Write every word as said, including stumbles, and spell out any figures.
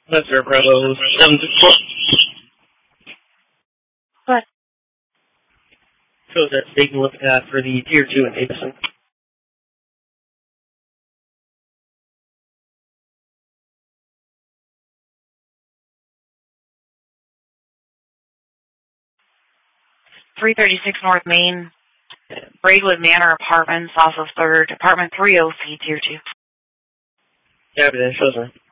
That's our Bravo seven six four. What? So that's taking a look at for the tier two in Davidson. three thirty-six North Main, Braidwood Manor Apartments, off of third, apartment three oh C, tier two. Copy that, shows me.